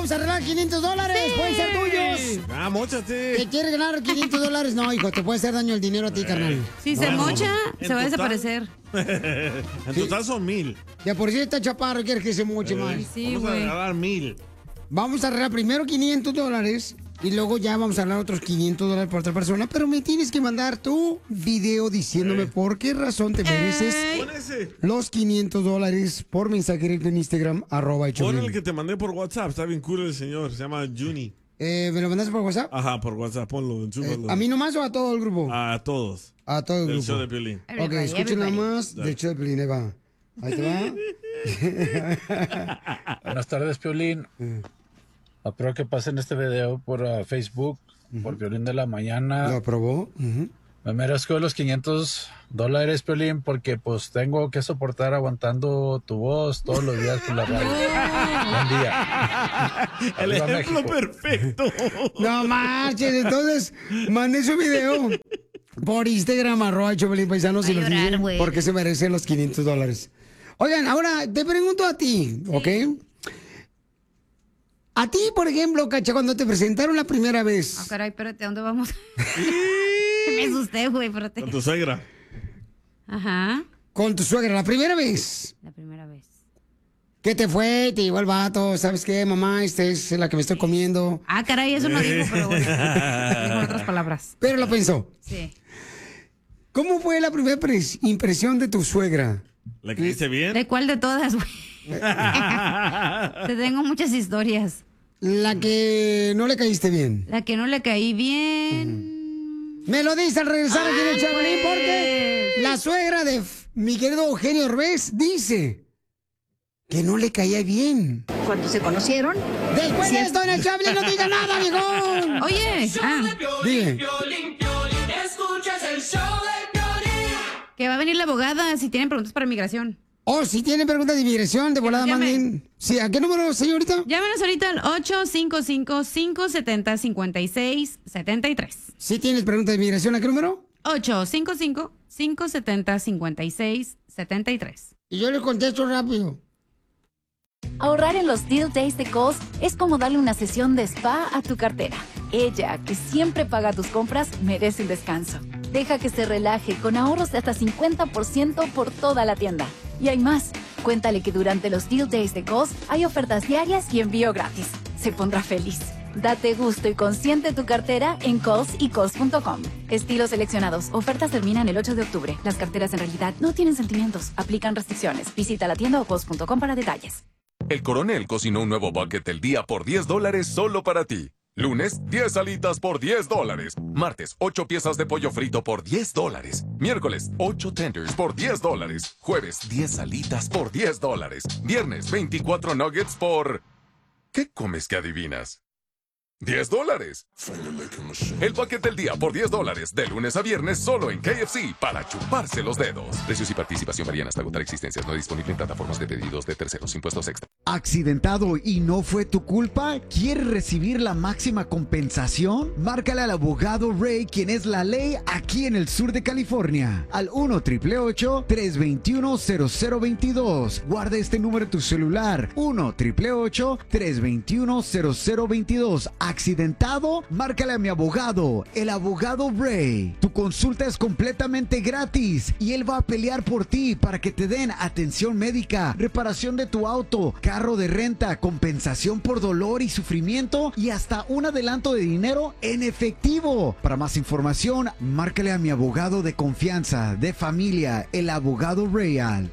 vamos a arreglar $500. Sí. Pueden ser tuyos. Ah, móchate. ¿Te quieres ganar $500? No, hijo, te puede hacer daño el dinero a ti, carnal. Si no, se mocha, se va a total. desaparecer. En total son 1,000. Ya por si está chaparro, quieres que se moche más. Sí, Vamos a güey. regalar 1,000. Vamos a arreglar primero $500 y luego ya vamos a arreglar otros $500 por otra persona. Pero me tienes que mandar tu video diciéndome por qué razón te mereces Pon ese. los $500 por mensaje directo en Instagram, @el Pon Choplin. el que te mandé por WhatsApp. Está bien cool el señor. Se llama Juni. ¿Me lo mandaste por WhatsApp? Ajá, por WhatsApp. Ponlo, enchúfalo. ¿A mí nomás o a todo el grupo? A todos. A todo el El grupo. show de Piolín. Ok, escuchen nada más del show de Piolín, ahí va. Ahí te va. Buenas tardes, Piolín. Espero que pasen este video por Facebook, por Piolín de la Mañana. ¿Lo aprobó? Me merezco los $500, Piolín, porque pues tengo que soportar aguantando tu voz todos los días por la radio. Buen día. El Arriba, ejemplo México. perfecto. No marches, entonces mandé su video por Instagram, @el Choplin Paisanos, y Va a nos llorar, dicen güey. por qué se merecen los $500. Oigan, ahora te pregunto a ti, ¿ok? A ti, por ejemplo, Cacha, cuando te presentaron la primera vez. Ah, caray, espérate, ¿a dónde vamos? Me asusté, güey, espérate. Con tu suegra. Ajá, Con tu suegra, la primera vez. la primera vez. ¿Qué te fue? Te llevó el vato. ¿Sabes qué, mamá? Esta es la que me estoy comiendo. Ah, caray, eso no digo, pero bueno. Digo otras palabras. Pero lo pensó. Sí. ¿Cómo fue la primera impresión de tu suegra? ¿Le caíste bien? ¿De cuál de todas, güey? Te tengo muchas historias. La que no le caíste bien. La que no le caí bien. Me lo dice al regresar aquí en el Ay, Choplin, güey. porque la suegra de mi querido Eugenio Orbez dice que no le caía bien. Cuando se conocieron, Después de esto en el Choplin, no diga nada, viejón. Oye, Dime. que va a venir la abogada si tienen preguntas para migración. Oh, si tienen preguntas de inmigración, de volada nos llamen. manden. Sí, ¿a qué número, señorita? Llámenos ahorita al 855-570-5673. Si tienes preguntas de inmigración, ¿a qué número? 855-570-5673. Y yo le contesto rápido. Ahorrar en los Deal Days de Kohl's es como darle una sesión de spa a tu cartera. Ella, que siempre paga tus compras, merece un descanso. Deja que se relaje con ahorros de hasta 50% por toda la tienda. Y hay más. Cuéntale que durante los Deal Days de Kohl's hay ofertas diarias y envío gratis. Se pondrá feliz. Date gusto y consiente tu cartera en Kohl's y Kohl's.com. Estilos seleccionados. Ofertas terminan el 8 de octubre. Las carteras en realidad no tienen sentimientos. Aplican restricciones. Visita la tienda o Kohl's.com para detalles. El Coronel cocinó un nuevo bucket del día por $10 solo para ti. Lunes, 10 alitas por $10. Martes, 8 piezas de pollo frito por $10. Miércoles, 8 tenders por $10. Jueves, 10 alitas por $10. Viernes, 24 nuggets por... ¿Qué comes que adivinas? $10. El bucket del día por $10, de lunes a viernes solo en KFC para chuparse los dedos. Precios y participación varían hasta agotar existencias. No disponible en plataformas de pedidos de terceros. Impuestos extra. ¿Accidentado y no fue tu culpa? ¿Quieres recibir la máxima compensación? Márcale al abogado Ray, quien es la ley aquí en el sur de California, al 1-888-321-0022. Guarda este número en tu celular, 1-888-321-0022. ¿Accidentado? Márcale a mi abogado, el abogado Ray. Tu consulta es completamente gratis y él va a pelear por ti para que te den atención médica, reparación de tu auto, carro de renta, compensación por dolor y sufrimiento y hasta un adelanto de dinero en efectivo. Para más información, márcale a mi abogado de confianza, de familia, el abogado Ray al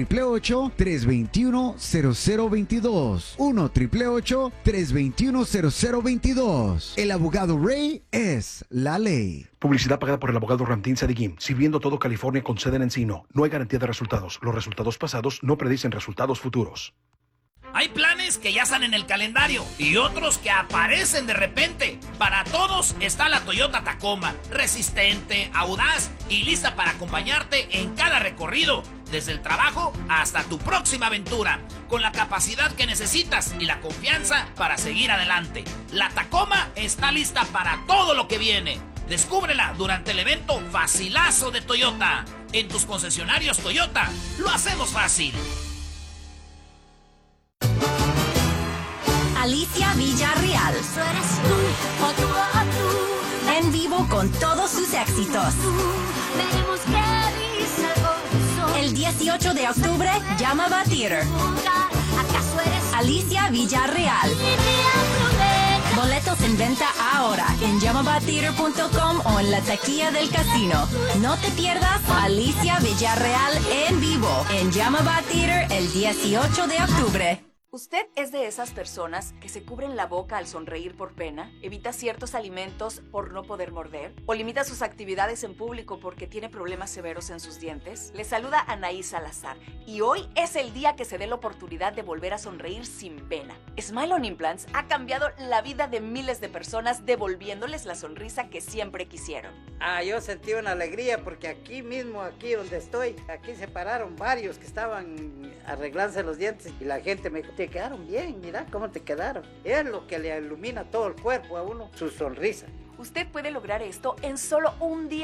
1-888-321-0022. 1-888-321-0022. El abogado Ray es la ley. Publicidad pagada por el abogado Ramtín Sadigim, sirviendo todo California con sede en Encino. No hay garantía de resultados. Los resultados pasados no predicen resultados futuros. Hay planes que ya están en el calendario y otros que aparecen de repente. Para todos está la Toyota Tacoma, resistente, audaz y lista para acompañarte en cada recorrido, desde el trabajo hasta tu próxima aventura, con la capacidad que necesitas y la confianza para seguir adelante. La Tacoma está lista para todo lo que viene. Descúbrela durante el evento Facilazo de Toyota. En tus concesionarios Toyota, lo hacemos fácil. Alicia Villarreal. Eso eres tú, o tú, o tú. En vivo con todos sus éxitos. Veremos qué dice el corazón. El 18 de octubre, Llamaba Theater. ¿Acaso eres Alicia Villarreal. Boletos en venta ahora en llamabatheater.com o en la taquilla del casino. No te pierdas Alicia Villarreal en vivo en Llamaba Theater el 18 de octubre. ¿Usted es de esas personas que se cubren la boca al sonreír por pena, evita ciertos alimentos por no poder morder, o limita sus actividades en público porque tiene problemas severos en sus dientes? Le saluda Anaí Salazar y hoy es el día que se dé la oportunidad de volver a sonreír sin pena. Smile on Implants ha cambiado la vida de miles de personas devolviéndoles la sonrisa que siempre quisieron. Yo sentí una alegría porque aquí mismo, aquí donde estoy, aquí se pararon varios que estaban arreglándose los dientes y la gente me dijo, te quedaron bien, mira cómo te quedaron. Es lo que le ilumina todo el cuerpo a uno, su sonrisa. Usted puede lograr esto en solo un día.